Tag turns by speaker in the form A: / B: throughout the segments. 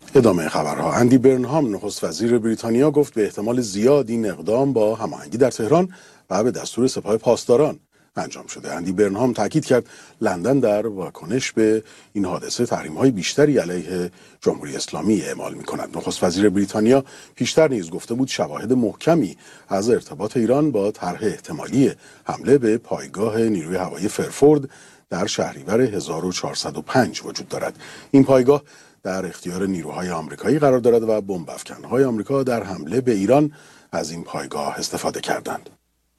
A: ادامه خبرها. اندی برنهام نخست وزیر بریتانیا گفت به احتمال زیاد این اقدام با هماهنگی در تهران و به دستور سپاه پاسداران انجام شده. اندی برنهام تاکید کرد لندن در واکنش به این حادثه تحریم‌های بیشتری علیه جمهوری اسلامی اعمال می‌کند. نخست وزیر بریتانیا پیشتر نیز گفته بود شواهد محکمی از ارتباط ایران با طرح احتمالی حمله به پایگاه نیروی هوایی فرفورد در شهریور 1405 وجود دارد. این پایگاه در اختیار نیروهای آمریکایی قرار دارد و بمب افکن‌های آمریکا در حمله به ایران از این پایگاه استفاده کردند.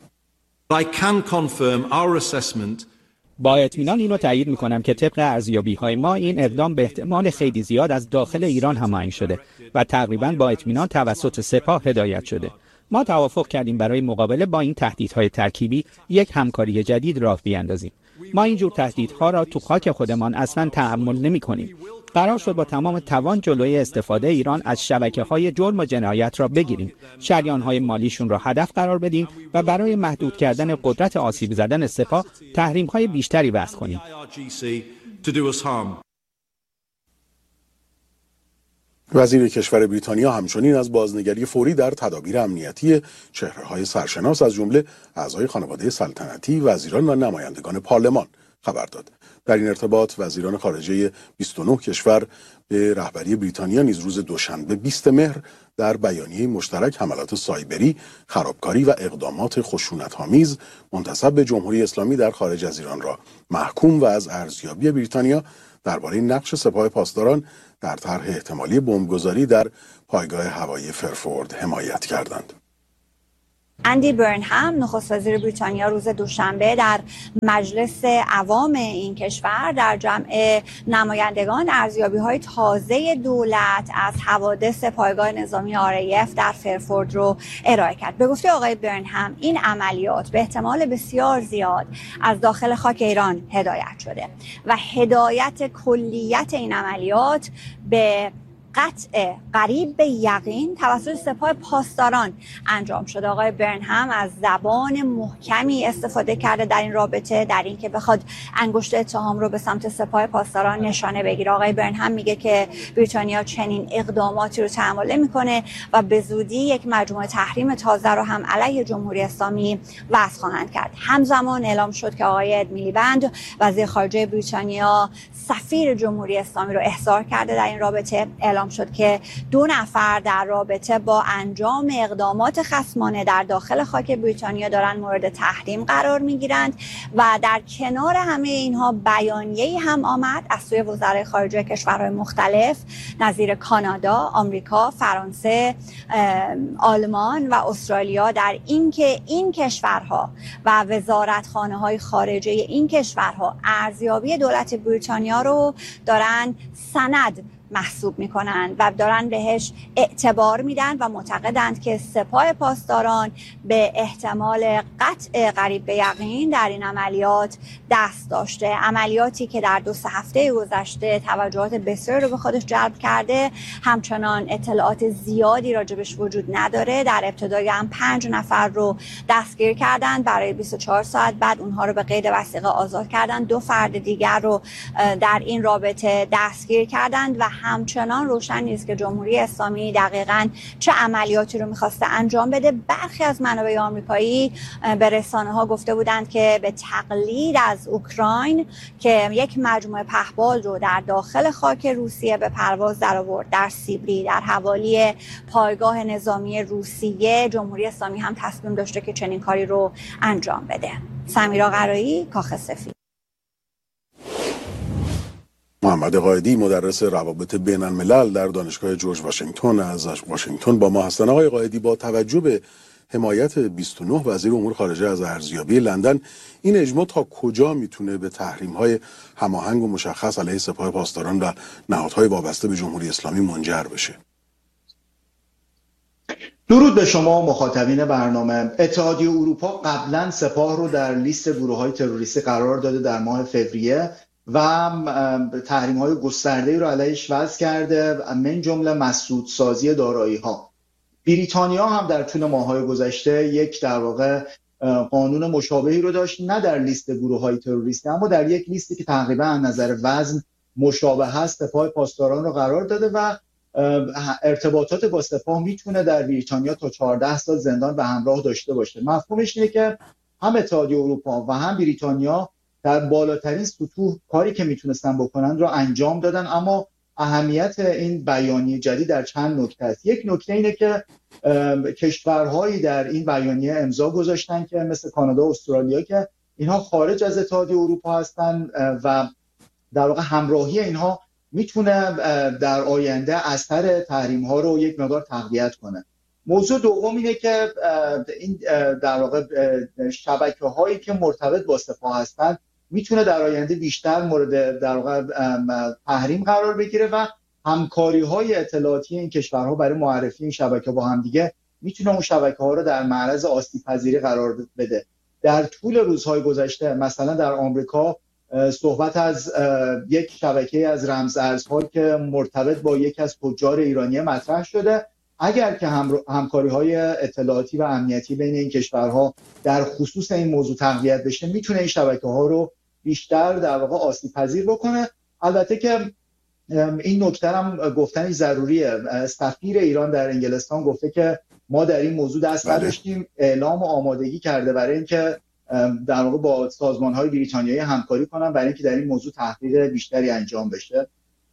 B: با اطمینان اینو تایید می‌کنم که طبق ارزیابی‌های ما این اقدام به احتمال خیلی زیاد از داخل ایران هماهنگ شده و تقریباً با اطمینان توسط سپاه هدایت شده. ما توافق کردیم برای مقابله با این تهدیدهای ترکیبی یک همکاری جدید راه بیاندازیم. ما اینجور تهدیدها را تو خاک خودمان اصلاً تحمل نمی‌کنیم. قرار شد با تمام توان جلوی استفاده ایران از شبکه‌های جرم و جنایت را بگیریم، شریان‌های مالیشون را هدف قرار بدیم و برای محدود کردن قدرت آسیب زدن سپاه تحریم‌های بیشتری وضع کنیم.
A: وزیر کشور بریتانیا همچنین از بازنگری فوری در تدابیر امنیتی چهره‌های سرشناس از جمله اعضای خانواده سلطنتی، وزیران و نمایندگان پارلمان خبر داد. در این ارتباط وزیران خارجه 29 کشور به رهبری بریتانیا نیز روز دوشنبه 20 مهر در بیانیه مشترک حملات سایبری، خرابکاری و اقدامات خشونت‌آمیز منتسب به جمهوری اسلامی در خارج از ایران را محکوم و از ارزیابی بریتانیا درباره نقش سپاه پاسداران در طرح احتمالی بمبگذاری در پایگاه هوایی فرفورد حمایت کردند.
C: اندی برنهام نخست وزیر بریتانیا روز دوشنبه در مجلس عوام این کشور در جمع نمایندگان ارزیابی‌های تازه دولت از حوادث پایگاه نظامی RAF در فرفورد رو ارائه کرد. به گفته آقای برنهام این عملیات به احتمال بسیار زیاد از داخل خاک ایران هدایت شده و هدایت کلیت این عملیات به قطع قریب به یقین توسط سپاه پاسداران انجام شده. آقای برنهام از زبان محکمی استفاده کرده در این رابطه، در این که بخواد انگشت اتهام رو به سمت سپاه پاسداران نشانه بگیره. آقای برنهام میگه که بریتانیا چنین اقداماتی رو تحمل نمی‌کنه و به زودی یک مجموعه تحریم تازه رو هم علیه جمهوری اسلامی وضع خواهند کرد. همزمان اعلام شد که آقای اد میلیبند وزیر خارجه بریتانیا سفیر جمهوری اسلامی رو احضار کرده در این رابطه. اعلام شد که 2 نفر در رابطه با انجام اقدامات خصمانه در داخل خاک بریتانیا دارن مورد تحریم قرار میگیرند و در کنار همه اینها بیانیه‌ای هم آمد از سوی وزرای خارجه کشورهای مختلف نظیر کانادا، آمریکا، فرانسه، آلمان و استرالیا در اینکه این کشورها و وزارتخانه‌های خارجه این کشورها ارزیابی دولت بریتانیا رو دارن سند محسوب میکنند و دارن بهش اعتبار میدن و معتقدند که سپاه پاسداران به احتمال قطع قریب به یقین در این عملیات دست داشته. عملیاتی که در 2-3 هفته گذشته توجهات بسیار رو به خودش جلب کرده، همچنان اطلاعات زیادی راجبش وجود نداره. در ابتدای هم 5 نفر رو دستگیر کردند، برای 24 ساعت بعد اونها رو به قید وثیقه آزاد کردند. 2 فرد دیگر رو در این رابطه دستگیر کردند و همچنان روشن نیست که جمهوری اسلامی دقیقاً چه عملیاتی رو می‌خواسته انجام بده. برخی از منابع آمریکایی به رسانه‌ها گفته بودند که به تقلید از اوکراین که یک مجموعه پهپاد رو در داخل خاک روسیه به پرواز درآورد در سیبری در حوالی پایگاه نظامی روسیه، جمهوری اسلامی هم تصمیم داشته که چنین کاری رو انجام بده. سمیرا قرایی، کاخ سفید.
A: محمد قائدی مدرس روابط بین الملل در دانشگاه جورج واشنگتن از واشنگتن با ما هستند. آقای قائدی، با توجه به حمایت 29 وزیر امور خارجه از ارزیابی لندن، این اجماع تا کجا میتونه به تحریم‌های هماهنگ و مشخص علیه سپاه پاسداران و نهادهای وابسته به جمهوری اسلامی منجر بشه؟
D: درود به شما مخاطبین برنامه. اتحادیه اروپا قبلا سپاه رو در لیست گروه‌های تروریستی قرار داده در ماه فوریه و تحریم‌های گسترده‌ای رو علیهش وضع کرده، من جمله مسدودسازی دارایی‌ها. بریتانیا هم در طول ماه‌های گذشته یک در واقع قانون مشابهی رو داشت، نه در لیست گروه‌های تروریستی اما در یک لیستی که تقریبا از نظر وزن مشابه است، سپاه پاسداران رو قرار داده و ارتباطات با سپاه میتونه در بریتانیا تا 14 سال زندان به همراه داشته باشه. مفهومش اینه که هم اتحادیه اروپا و هم بریتانیا در بالاترین سطوح کاری که میتونستن بکنن رو انجام دادن، اما اهمیت این بیانیه جدید در چند نکته است. یک نکته اینه که کشورهایی در این بیانیه امضا گذاشتن که مثل کانادا و استرالیا که اینها خارج از اتحادیه اروپا هستن و در واقع همراهی اینها میتونه در آینده اثر تحریم ها رو یک مقدار تقویت کنه. موضوع دوم اینه که این در واقع شبکه هایی که مرتبط با سپاه هستن میتونه در آینده بیشتر مورد در واقع تحریم قرار بگیره و همکاری های اطلاعاتی این کشورها برای معرفی این شبکه با هم دیگه میتونه اون شبکه ها رو در معرض آسیب پذیری قرار بده. در طول روزهای گذشته مثلا در آمریکا صحبت از یک شبکه از رمزارزها که مرتبط با یکی از تجار ایرانی مطرح شده. اگر که همکاری‌های اطلاعاتی و امنیتی بین این کشورها در خصوص این موضوع تقویت بشه میتونه این شبکه‌ها رو بیشتر در واقع آسیب پذیر بکنه. البته که این نکته هم گفتنی ضروریه. سفیر ایران در انگلستان گفته که ما در این موضوع دست برداشتیم، اعلام و آمادگی کرده برای اینکه در واقع با سازمان‌های بریتانیایی همکاری کنن برای اینکه در این موضوع تحقیق بیشتری انجام بشه.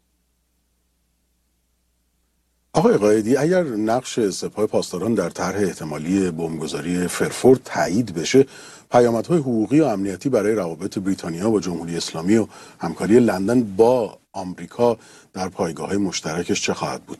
A: آقای قائدی، اگر نقش سپاه پاسداران در طرح احتمالی بمبگذاری فرفورد تایید بشه، پیامدهای حقوقی و امنیتی برای روابط بریتانیا با جمهوری اسلامی و همکاری لندن با آمریکا در پایگاه‌های مشترکش چه خواهد بود؟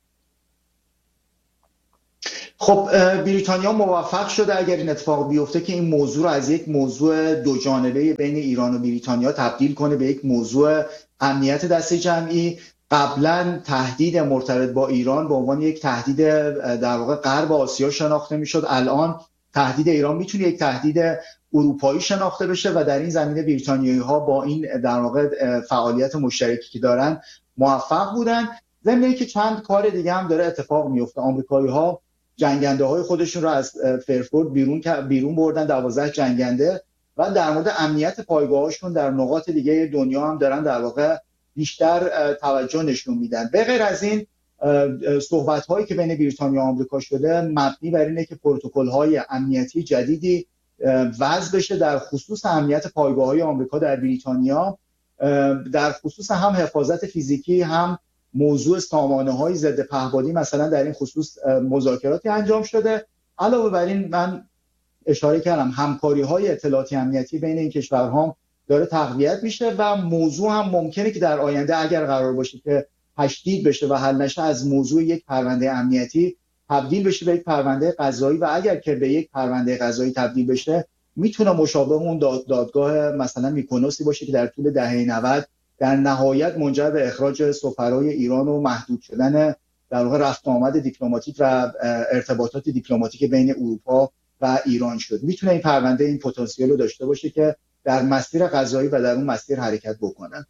D: خب بریتانیا موفق شده اگر این اتفاق بیفته که این موضوع رو از یک موضوع دو جانبه بین ایران و بریتانیا تبدیل کنه به یک موضوع امنیت دست جمعی. قبلا تهدید مرتبط با ایران به عنوان یک تهدید در واقع غرب آسیا شناخته میشد. الان تهدید ایران میتونه یک تهدید اروپایی شناخته بشه و در این زمینه بریتانیایی ها با این در واقع فعالیت مشترکی که دارن موفق بودن. ضمن اینکه چند کار دیگه هم داره اتفاق میفته. آمریکایی ها جنگنده های خودشون رو از فرفورد بیرون بردن، 12 جنگنده، و در مورد امنیت پایگاهاشون در نقاط دیگه دنیا هم دارن در واقع بیشتر توجه نشون میدن. به غیر از این صحبت هایی که بین بریتانیا و آمریکا شده مبنی بر اینه که پروتکل های امنیتی جدیدی وضع بشه در خصوص امنیت پایگاه های آمریکا در بریتانیا، در خصوص هم حفاظت فیزیکی هم موضوع سامانه های ضد پهپادی مثلا در این خصوص مذاکراتی انجام شده. علاوه بر این من اشاره کردم همکاری های اطلاعاتی امنیتی بین این کشورها داره تقویت میشه و موضوع هم ممکنه که در آینده اگر قرار باشه که تشدید بشه و حل نشه از موضوع یک پرونده امنیتی تبدیل بشه به یک پرونده قضایی، و اگر که به یک پرونده قضایی تبدیل بشه میتونه مشابه اون دادگاه مثلا میکونوسی باشه که در طول دهه 90 در نهایت منجر به اخراج سفرای ایران و محدود شدن در واقع رفت و آمد دیپلماتیک و ارتباطات دیپلماتیک بین اروپا و ایران شد. میتونه این پرونده این پتانسیل رو داشته باشه که در مسیر قضایی و در اون مسیر حرکت بکنن.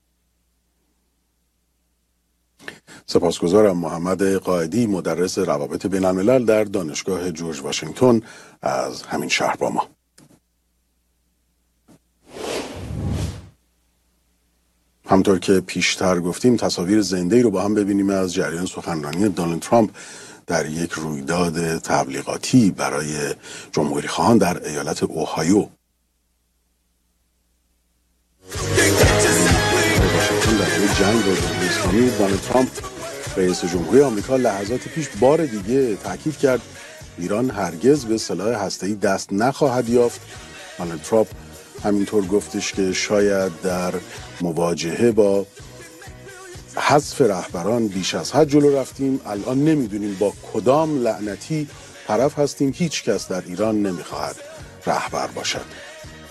A: سپاسگزارم. محمد قائدی، مدرس روابط بین الملل در دانشگاه جورج واشنگتن، از همین شهر با ما. همطور که پیشتر گفتیم تصاویر زنده‌ای رو با هم ببینیم از جریان سخنرانی دونالد ترامپ در یک رویداد تبلیغاتی برای جمهوری خواهان در ایالت اوهایو. در جنگ با جمهوری اسلامی، دونالد ترامپ رئیس جمهوری آمریکا لحظات پیش بار دیگه تاکید کرد ایران هرگز به سلاح هسته‌ای دست نخواهد یافت. دونالد ترامپ همینطور گفتش که شاید در مواجهه با حذف رهبران بیش از حد جلو رفتیم، الان نمیدونیم با کدام لعنتی طرف هستیم، هیچ کس در ایران نمیخواهد رهبر باشد.